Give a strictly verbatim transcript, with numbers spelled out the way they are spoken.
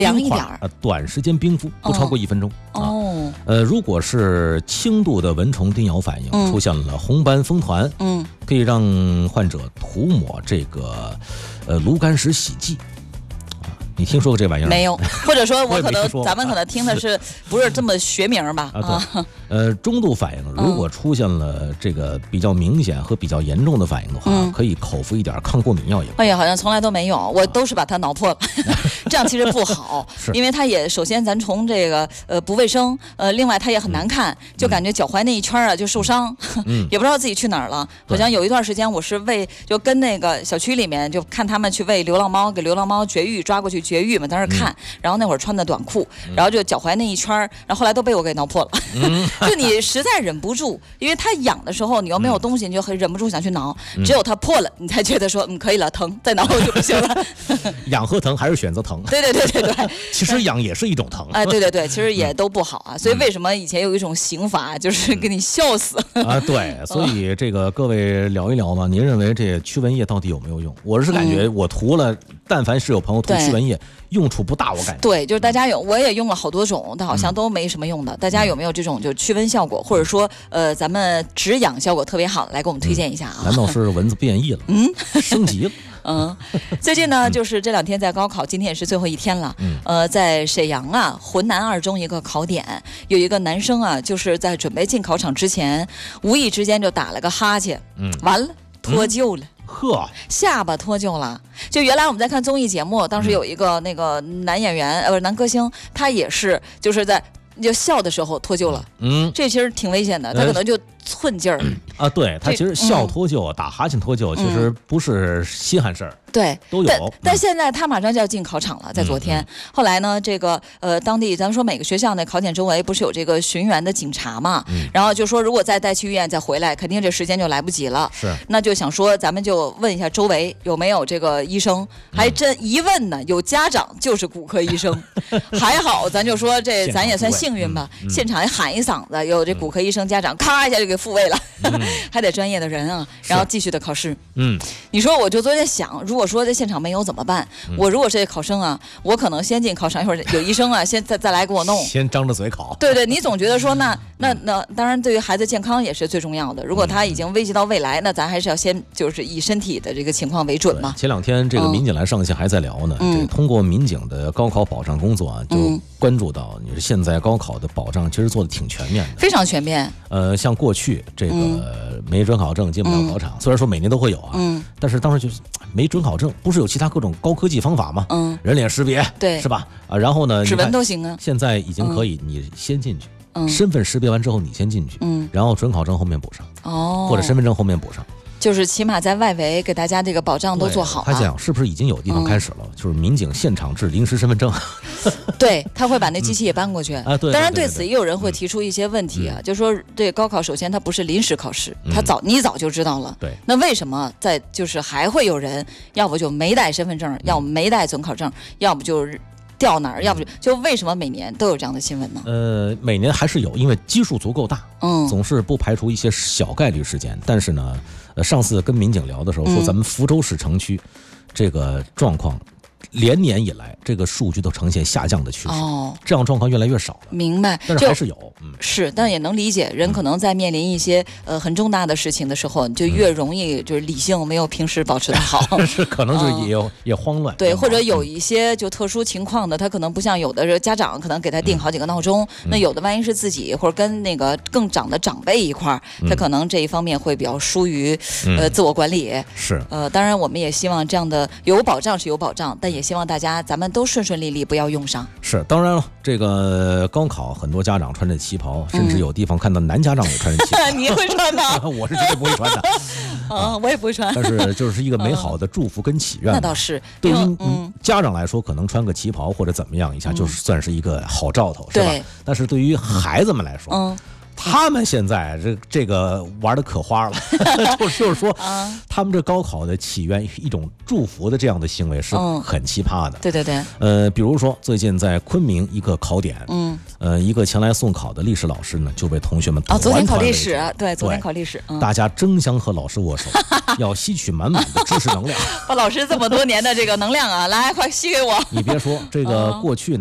凉一点呃，短时间冰敷，不超过一分钟。 哦， 啊、呃，如果是轻度的蚊虫叮咬反应， 嗯、 出现了红斑风团， 嗯， 可以让患者涂抹这个呃炉甘石洗剂。你听说过这玩意儿没有？或者说我可能我咱们可能听的是不是这么学名吧？ 啊，对，呃，中度反应如果出现了这个比较明显和比较严重的反应的话，嗯、可以口服一点抗过敏药也。 哎呀，好像从来都没有，我都是把它挠破了，这样其实不好，因为它也首先咱从这个呃不卫生，呃，另外它也很难看，嗯、就感觉脚踝那一圈啊就受伤，嗯、也不知道自己去哪儿了。好像有一段时间我是喂，就跟那个小区里面就看他们去喂流浪猫，给流浪猫绝育，抓过去绝育嘛，当时看，嗯、然后那会儿穿的短裤，嗯、然后就脚踝那一圈，然后后来都被我给挠破了。嗯、就你实在忍不住，因为它痒的时候你又没有东西，你就很忍不住想去挠，嗯、只有它破了，你才觉得说嗯可以了，疼，再挠就不行了。 痒和疼还是选择疼。 对对对对对， 其实痒也是一种疼。 哎，对对对，其实也都不好啊。所以为什么以前有一种刑罚，就是给你笑死啊？对，所以这个各位聊一聊嘛，您认为这驱蚊液到底有没有用？我是感觉我涂了，但凡是有朋友涂驱蚊液，用处不大，我感觉。 对，就是大家有，我也用了好多种，但好像都没什么用的。大家有没有这种就驱蚊效果，或者说呃咱们止痒效果特别好，来给我们推荐一下啊？ 难道是蚊子变异了？嗯，升级了。 嗯，最近呢，就是这两天在高考，今天也是最后一天了。嗯，呃，在沈阳啊，浑南二中一个考点，有一个男生啊，就是在准备进考场之前，无意之间就打了个哈欠，嗯，完了脱臼了。 呵、嗯， 下巴脱臼了。就原来我们在看综艺节目，当时有一个那个男演员，呃，男歌星，他也是就是在就笑的时候脱臼了。嗯，这其实挺危险的，他可能就寸劲儿、 呃、啊。对，他其实笑脱臼、嗯、打哈欠脱臼，其实不是稀罕事儿。 对， 都有。 但, 但现在他马上就要进考场了，在昨天。嗯、后来呢，这个呃，当地咱们说每个学校呢，考点周围不是有这个巡园的警察嘛？嗯、然后就说，如果再带去医院再回来，肯定这时间就来不及了。 是。 那就想说，咱们就问一下周围有没有这个医生，还真一问呢，有家长就是骨科医生，还好，咱就说这咱也算幸运吧。嗯嗯、现场还喊一嗓子，有这骨科医生家长，咔一下就给复位了，嗯、还得专业的人啊，然后继续的考试。嗯，你说我就昨天想，如果我说在现场没有怎么办？嗯、我如果是考生啊，我可能先进考场，一会儿有医生啊，先再再来给我弄。 先张着嘴考。 对对，你总觉得说那那那，当然对于孩子健康也是最重要的。如果他已经危及到未来，那咱还是要先就是以身体的这个情况为准嘛。 前两天这个民警来上线还在聊呢，嗯、这通过民警的高考保障工作啊，就关注到你说现在高考的保障其实做的挺全面的， 非常全面。 呃，像过去这个没准考证进不了考场，嗯、虽然说每年都会有啊，嗯、但是当时就是没准考证，不是有其他各种高科技方法吗？嗯，人脸识别， 对， 是吧？啊，然后呢， 指纹都行啊。 现在已经可以，你先进去，嗯、身份识别完之后你先进去，嗯，然后准考证后面补上，哦，或者身份证后面补上。 就是起码在外围给大家这个保障都做好了。 他讲是不是已经有地方开始了？嗯、就是民警现场制临时身份证。 对，他会把那机器也搬过去。 嗯、啊，对。 当然，对此也有人会提出一些问题啊，嗯、就说这高考首先它不是临时考试，嗯、他早你早就知道了。 对。 那为什么在就是还会有人要不就没带身份证，要不没带准考证，要不就是掉哪儿，要不就就为什么每年都有这样的新闻呢？ 呃，每年还是有，因为基数足够大，嗯，总是不排除一些小概率事件。但是呢，呃，上次跟民警聊的时候说，咱们福州市城区这个状况，连年以来这个数据都呈现下降的趋势，哦，这样状况越来越少了。 明白， 但是还是有，嗯， 是，但也能理解，人可能在面临一些呃很重大的事情的时候，就越容易就是理性没有平时保持的好， 是可能就也有、嗯、也慌乱， 对，或者有一些就特殊情况的，他可能不像有的家长可能给他定好几个闹钟，嗯、那有的万一是自己或者跟那个更长的长辈一块儿，嗯、他可能这一方面会比较疏于呃、嗯、自我管理， 是， 呃，当然我们也希望这样的有保障是有保障，但也希望大家咱们都顺顺利利，不要用上。 是，当然了，这个高考很多家长穿着旗袍，甚至有地方看到男家长也穿着旗袍。 你会穿的？ 我是绝对不会穿的。 啊，我也不会穿。 但是就是一个美好的祝福跟祈愿。 那倒是。 对于嗯家长来说，可能穿个旗袍或者怎么样一下，就是算是一个好兆头，是吧？但是对于孩子们来说，嗯。他们现在这这个玩的可花了，就是就是说，他们这高考的起源一种祝福的这样的行为是很奇葩的。 嗯、对对对。 呃，比如说最近在昆明一个考点，嗯， 呃，一个前来送考的历史老师呢，就被同学们啊、哦，昨天考历史，对，昨天考历史， 嗯、大家争相和老师握手，要吸取满满的知识能量。 把老师这么多年的这个能量啊，来，快吸给我！ 你别说，这个过去呢。